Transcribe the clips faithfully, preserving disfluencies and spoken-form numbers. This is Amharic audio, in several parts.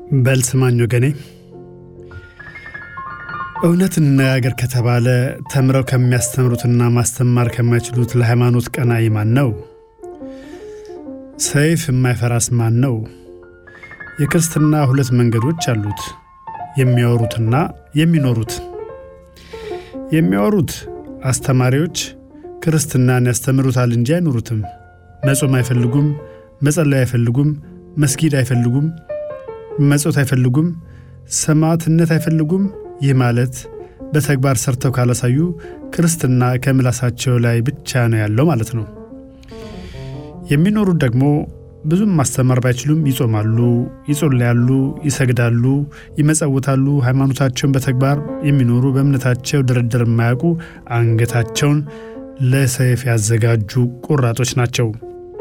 በልስማኝ ወገኔ እውነት እንነጋገር ከተባለ ተምረው ከሚያስተምሩትና ማስተማር ከማይችሉት ለሃይማኖት ቀናኢ ማን ነው? ሰይፍ የማይፈራስ ማን ነው? የክርስትና ሁለት መንገዶች አሉት፣ የሚያወሩትና የሚኖሩት። የሚያወሩት አስተማሪዎች ክርስትናን ያስተምሩታል እንጂ አይኖሩትም። መጾም አይፈልጉም፣ መጸለይ አይፈልጉም፣ መስጊድ አይፈልጉም፣ መጾት አይፈልጉም፣ ሰማዕትነት አይፈልጉም። ይህ ማለት በተግባር ሰርተው ካላሳዩ ክርስትና ከምላሳቸው ላይ ብቻ ነው ያለው ማለት ነው። የሚኖሩት ደግሞ ብዙም ማስተማር ባይችሉም ይጾማሉ፣ ይጸልያሉ፣ ይሰግዳሉ፣ ይመጸውታሉ። ሃይማኖታቸውን በተግባር የሚኖሩ በእምነታቸው ድርድር የማያውቁ አንገታቸውን ለሰይፍ ያዘጋጁ ቁራጦች ናቸው።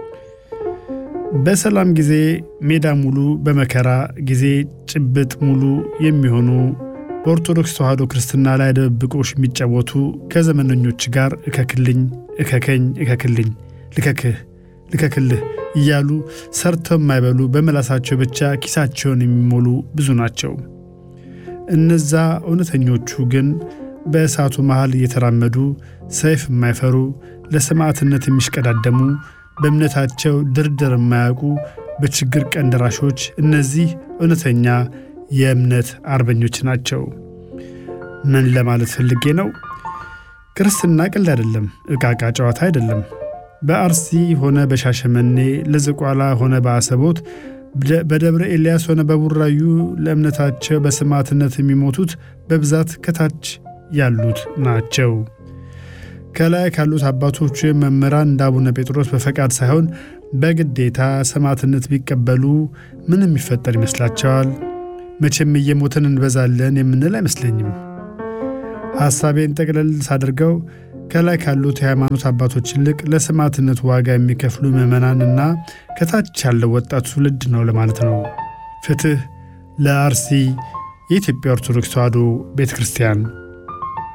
በሰላም ጊዜ ሜዳ ሙሉ፣ በመከራ ጊዜ ጭብጥ ሙሉ የሚሆኑ በኦርቶዶክስ ተዋሕዶ ክርስትና ላይ ደብቆሽ የሚጫወቱ ከዘመነኞች ጋር እከክልኝ እከከኝ እከክልኝ ልከክህ ልከክልህ እያሉ ሰርተው የማይበሉ በመላሳቸው ብቻ ኪሳቸውን የሚሞሉ ብዙ ናቸው። እነዛ እውነተኞቹ ግን በእሳቱ መሃል እየተራመዱ ሰይፍ የማይፈሩ ለሰማዕትነት የሚሽቀዳደሙ በእምነታቸው ድርድር የማያውቁ በችግር ቀን ደራሾች፣ እነዚህ እውነተኛ የእምነት አርበኞች ናቸው። ምን ለማለት ፈልጌ ነው? ክርስትና ቀልድ አይደለም፣ ዕቃቃ ጨዋታ አይደለም። በአርሲ ሆነ በሻሸመኔ፣ ለዝቋላ ሆነ በአሰቦት፣ በደብረ ኤልያስ ሆነ በቡራዩ ለእምነታቸው በሰማዕትነት የሚሞቱት በብዛት ከታች ያሉት ናቸው። ከላይ ካሉት አባቶች መምህራን እንደ አቡነ ጴጥሮስ በፈቃድ ሳይሆን በግዴታ ሰማዕትነት ቢቀበሉ ምንም ይፈጠር ይመስላቸዋል? መቼም እየሞተን እንበዛለን የምንል አይመስለኝም። ሐሳቤን ጠቅለል ሳደርገው ከላይ ካሉት የሃይማኖት አባቶች ይልቅ ለሰማዕትነት ዋጋ የሚከፍሉ ምዕመናንና ከታች ያለው ወጣት ትውልድ ነው ለማለት ነው። ፍትህ ለአርሲ የኢትዮጵያ ኦርቶዶክስ ተዋሕዶ ቤተ ክርስቲያን።